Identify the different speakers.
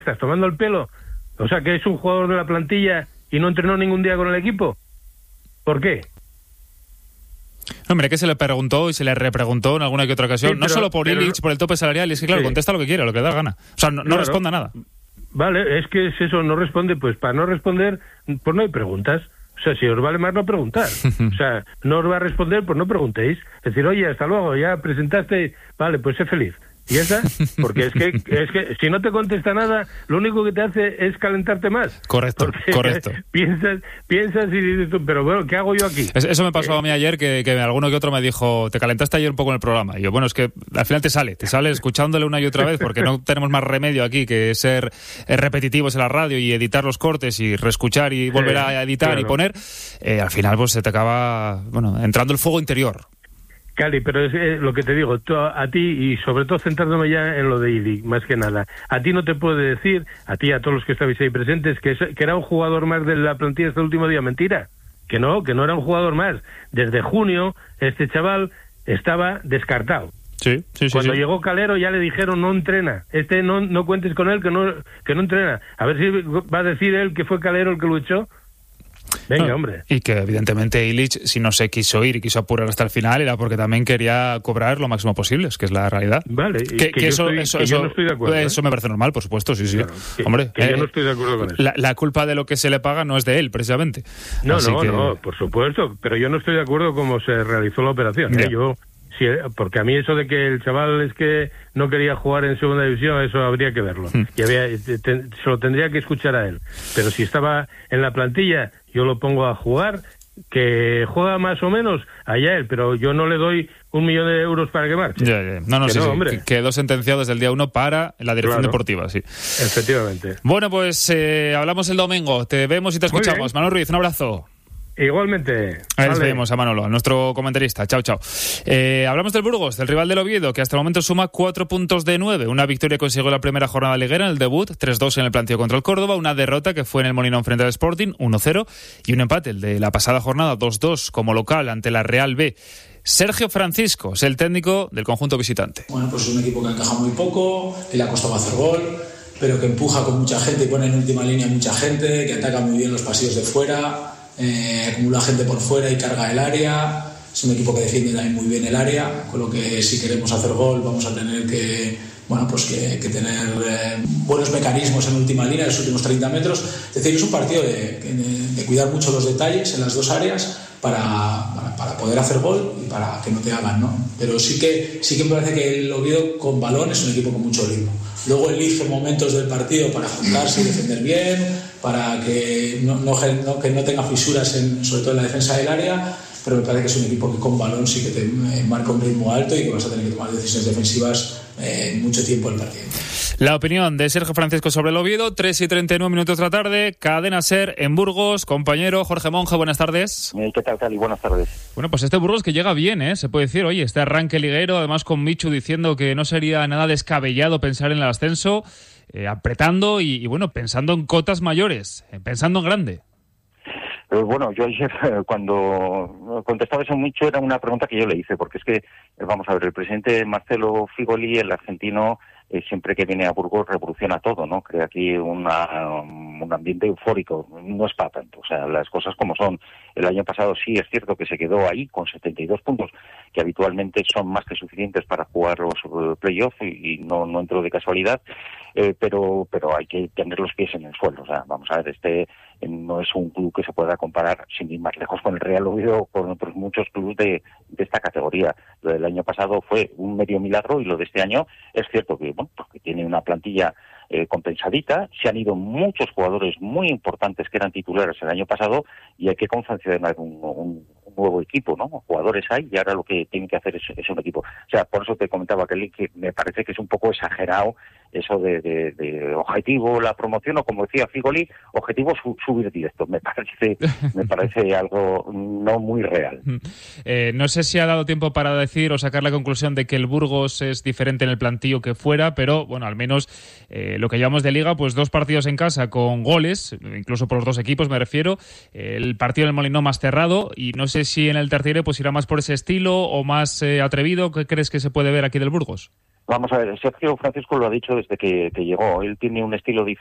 Speaker 1: ¿Estás tomando el pelo? O sea, que es un jugador de la plantilla y no entrenó ningún día con el equipo. ¿Por qué?
Speaker 2: Hombre, que se le preguntó y se le repreguntó en alguna que otra ocasión, sí, no solo por Illich, por el tope salarial, y es que claro, sí, contesta lo que quiere, lo que le da gana. O sea, no responda nada.
Speaker 1: Vale, es que si eso no responde, pues para no responder, pues no hay preguntas. O sea, si os vale más no preguntar. O sea, no os va a responder, pues no preguntéis. Es decir, oye, hasta luego, ya presentaste, vale, pues sé feliz. ¿Y esa? Porque es que si no te contesta nada, lo único que te hace es calentarte más.
Speaker 2: Correcto.
Speaker 1: Piensas y dices tú, pero bueno, ¿qué hago yo aquí?
Speaker 2: Eso me pasó a mí ayer, que alguno que otro me dijo, te calentaste ayer un poco en el programa. Y yo, bueno, es que al final te sale escuchándole una y otra vez, porque no tenemos más remedio aquí que ser repetitivos en la radio y editar los cortes y reescuchar y volver a editar y poner. Al final pues se te acaba, entrando el fuego interior.
Speaker 1: Cali, pero es lo que te digo, a ti, y sobre todo centrándome ya en lo de Illich, más que nada, a ti no te puedo decir, a ti, a todos los que estabais ahí presentes, que era un jugador más de la plantilla este último día. Mentira, que no era un jugador más. Desde junio, este chaval estaba descartado.
Speaker 2: Sí.
Speaker 1: Cuando llegó Calero ya le dijeron, no entrena, no cuentes con él, que no entrena. A ver si va a decir él que fue Calero el que lo echó. Venga, hombre.
Speaker 2: Y que evidentemente Illich, si no se quiso ir y quiso apurar hasta el final, era porque también quería cobrar lo máximo posible, es que es la realidad.
Speaker 1: Vale, que yo no estoy de acuerdo.
Speaker 2: Eso me parece normal, por supuesto, sí.
Speaker 1: Claro,
Speaker 2: Hombre,
Speaker 1: yo no estoy de acuerdo con eso.
Speaker 2: La culpa de lo que se le paga no es de él, precisamente.
Speaker 1: No, por supuesto, pero yo no estoy de acuerdo cómo se realizó la operación. Porque a mí eso de que el chaval es que no quería jugar en segunda división, eso habría que verlo. Y se lo tendría que escuchar a él. Pero si estaba en la plantilla, yo lo pongo a jugar, que juega más o menos, allá él, pero yo no le doy 1 millón de euros para que marche.
Speaker 2: Sí. Quedó sentenciado desde el día 1 para la dirección deportiva, sí.
Speaker 1: Efectivamente.
Speaker 2: Bueno, pues hablamos el domingo. Te vemos y te escuchamos. Manolo Ruiz, un abrazo.
Speaker 1: Igualmente.
Speaker 2: Ahí despedimos a Manolo, a nuestro comentarista. Chao. Hablamos del Burgos, del rival del Oviedo, que hasta el momento suma 4 puntos de 9. Una victoria consiguió la primera jornada liguera en el debut, 3-2 en el planteo contra el Córdoba, una derrota que fue en el Molinón frente al Sporting, 1-0, y un empate, el de la pasada jornada, 2-2 como local ante la Real B. Sergio Francisco es el técnico del conjunto visitante.
Speaker 3: Bueno, pues es un equipo que encaja muy poco, que le ha costado hacer gol, pero que empuja con mucha gente y pone en última línea mucha gente, que ataca muy bien los pasillos de fuera, acumula gente por fuera y carga el área. Es un equipo que defiende también muy bien el área, con lo que si queremos hacer gol vamos a tener que tener buenos mecanismos en última línea, en los últimos 30 metros. Es decir, es un partido de cuidar mucho los detalles en las dos áreas para poder hacer gol y para que no te hagan, ¿no? Pero sí que me parece que el Oviedo con balón es un equipo con mucho ritmo. Luego elige momentos del partido para juntarse y defender bien, para que no tenga fisuras, sobre todo en la defensa del área, pero me parece que es un equipo que con balón sí que te marca un ritmo alto y que vas a tener que tomar decisiones defensivas mucho tiempo en el partido.
Speaker 2: La opinión de Sergio Francisco sobre el Oviedo, 3:39 de la tarde, Cadena SER en Burgos. Compañero Jorge Monge, buenas tardes.
Speaker 4: ¿Qué tal, Cali? Buenas tardes.
Speaker 2: Bueno, pues este Burgos que llega bien, se puede decir, oye, este arranque liguero, además con Michu diciendo que no sería nada descabellado pensar en el ascenso, apretando y pensando en cotas mayores, pensando en grande.
Speaker 4: Bueno, yo ayer cuando contestaba eso mucho era una pregunta que yo le hice, porque es que, vamos a ver, el presidente Marcelo Figoli, el argentino, siempre que viene a Burgos revoluciona todo, ¿no? Crea aquí un ambiente eufórico, no es para tanto, o sea, las cosas como son. El año pasado sí es cierto que se quedó ahí con 72 puntos, que habitualmente son más que suficientes para jugar los playoffs y no entró de casualidad, pero hay que tener los pies en el suelo, o sea, vamos a ver, no es un club que se pueda comparar sin ir más lejos con el Real Oviedo o con otros muchos clubes de esta categoría. Lo del año pasado fue un medio milagro y lo de este año es cierto que porque tiene una plantilla compensadita, se han ido muchos jugadores muy importantes que eran titulares el año pasado y hay que confeccionar un nuevo equipo, ¿no? Jugadores hay y ahora lo que tienen que hacer es un equipo. O sea, por eso te comentaba que me parece que es un poco exagerado eso de objetivo la promoción, o como decía Figoli, objetivo subir directo. Me parece algo no muy real.
Speaker 2: No sé si ha dado tiempo para decir o sacar la conclusión de que el Burgos es diferente en el plantillo que fuera, pero bueno, al menos lo que llevamos de Liga, pues 2 partidos en casa con goles, incluso por los 2 equipos me refiero, el partido en el Molinón más cerrado, y no sé si en el tercero pues irá más por ese estilo o más atrevido. ¿Qué crees que se puede ver aquí del Burgos?
Speaker 4: Vamos a ver, Sergio Francisco lo ha dicho desde que llegó. Él tiene un estilo